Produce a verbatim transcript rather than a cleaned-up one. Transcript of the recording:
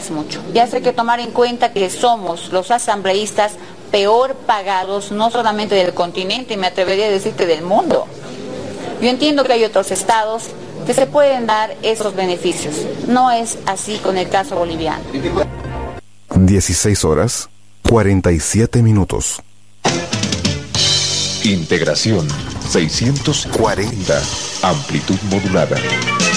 es mucho. Ya hay que tomar en cuenta que somos los asambleístas peor pagados, no solamente del continente, me atrevería a decirte del mundo. Yo entiendo que hay otros estados que se pueden dar esos beneficios. No es así con el caso boliviano. dieciséis horas, cuarenta y siete minutos. Integración seiscientos cuarenta. Amplitud modulada.